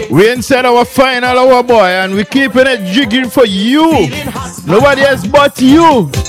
We inside our final hour, boy, and we keeping it jigging for you. Nobody else but you.